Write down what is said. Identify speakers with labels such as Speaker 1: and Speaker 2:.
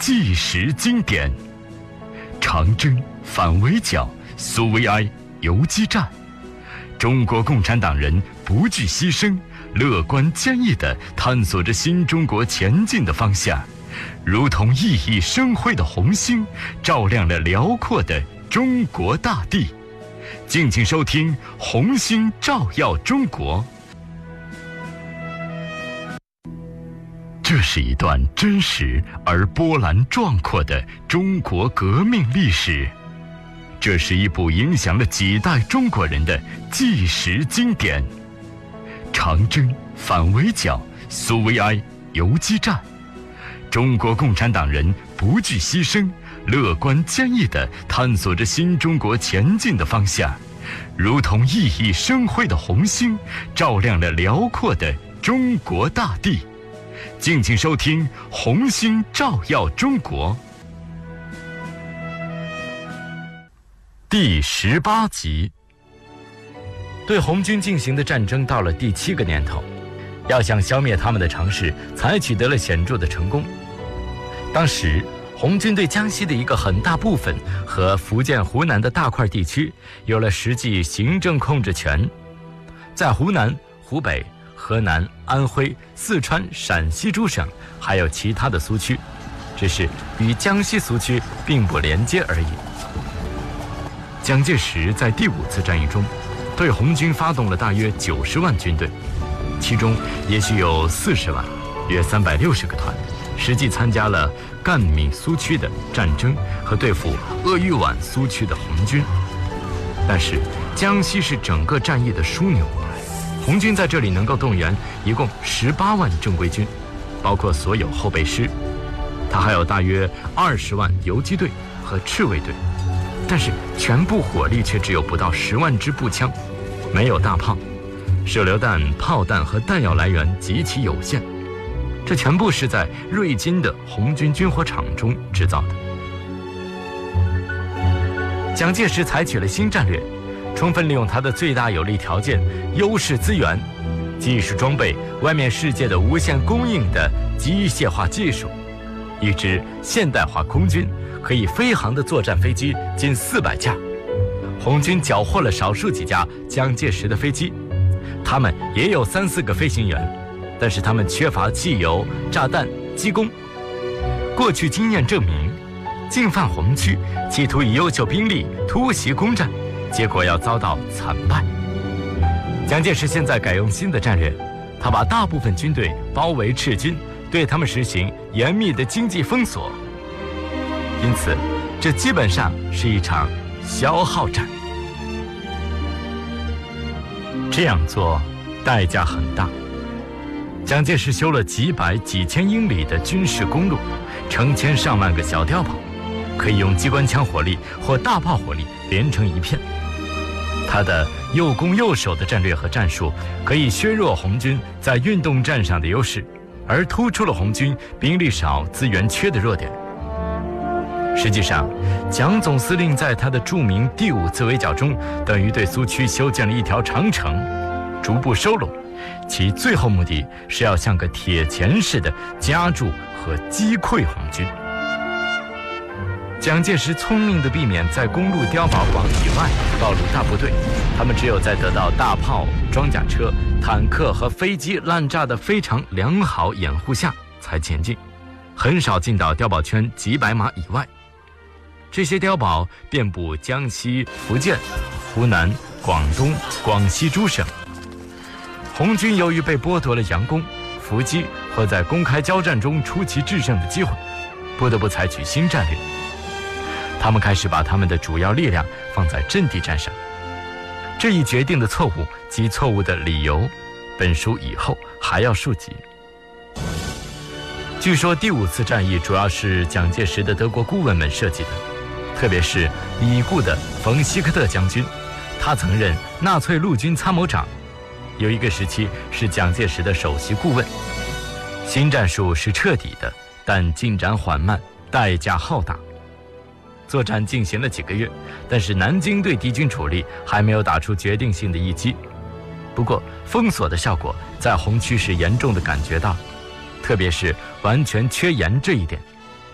Speaker 1: 纪实经典。长征、反围剿、苏维埃、游击战，中国共产党人不惧牺牲，乐观坚毅地探索着新中国前进的方向，如同熠熠生辉的红星，照亮了辽阔的中国大地。敬请收听《红星照耀中国》。这是一段真实而波澜壮阔的中国革命历史，这是一部影响了几代中国人的纪实经典。长征、反围剿、苏维埃、游击战，中国共产党人不惧牺牲，乐观坚毅地探索着新中国前进的方向，如同熠熠生辉的红星，照亮了辽阔的中国大地。敬请收听《红星照耀中国》第18集。
Speaker 2: 对红军进行的战争到了第7个年头，要想消灭他们的尝试才取得了显著的成功。当时红军对江西的一个很大部分和福建、湖南的大块地区有了实际行政控制权，在湖南、湖北、河南、安徽、四川、陕西诸省还有其他的苏区，只是与江西苏区并不连接而已。蒋介石在第5次战役中对红军发动了大约90万军队，其中也许有40万，约360个团，实际参加了赣闽苏区的战争和对付鄂豫皖苏区的红军。但是江西是整个战役的枢纽，红军在这里能够动员一共18万正规军，包括所有后备师，他还有大约20万游击队和赤卫队，但是全部火力却只有不到10万支步枪，没有大炮，手榴弹、炮弹和弹药来源极其有限，这全部是在瑞金的红军军火厂中制造的。蒋介石采取了新战略，充分利用他的最大有利条件、优势资源、技术装备、外面世界的无限供应的机械化技术，一支现代化空军，可以飞航的作战飞机近400架。红军缴获了少数几架蒋介石的飞机，他们也有3、4个飞行员，但是他们缺乏汽油、炸弹、机工。过去经验证明，进犯红区，企图以优秀兵力突袭攻占，结果要遭到惨败。蒋介石现在改用新的战略，他把大部分军队包围赤军，对他们实行严密的经济封锁。因此，这基本上是一场消耗战。这样做代价很大。蒋介石修了几百、几千英里的军事公路，成千上万个小碉堡，可以用机关枪火力或大炮火力连成一片。他的又攻又守的战略和战术，可以削弱红军在运动战上的优势，而突出了红军兵力少、资源缺的弱点。实际上，蒋总司令在他的著名第5次围剿中，等于对苏区修建了一条长城，逐步收拢，其最后目的是要像个铁钳似的夹住和击溃红军。蒋介石聪明地避免在公路碉堡网以外暴露大部队，他们只有在得到大炮、装甲车、坦克和飞机烂炸的非常良好掩护下才前进，很少进到碉堡圈几百码以外。这些碉堡遍布江西、福建、湖南、广东、广西诸省。红军由于被剥夺了佯攻、伏击或在公开交战中出奇制胜的机会，不得不采取新战略。他们开始把他们的主要力量放在阵地战上。这一决定的错误及错误的理由，本书以后还要述及。据说第5次战役主要是蒋介石的德国顾问们设计的，特别是已故的冯希克特将军，他曾任纳粹陆军参谋长，有一个时期是蒋介石的首席顾问。新战术是彻底的，但进展缓慢，代价浩大。作战进行了几个月，但是南京对敌军主力还没有打出决定性的一击。不过封锁的效果在红区是严重的感觉到，特别是完全缺盐这一点。